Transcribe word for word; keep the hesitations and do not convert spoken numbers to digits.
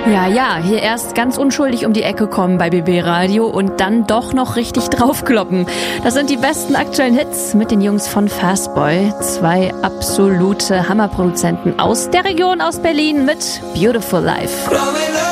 Ja, ja, hier erst ganz unschuldig um die Ecke kommen bei B B Radio und dann doch noch richtig draufkloppen. Das sind die besten aktuellen Hits mit den Jungs von Fastboy. Zwei absolute Hammerproduzenten aus der Region, aus Berlin mit Beautiful Life.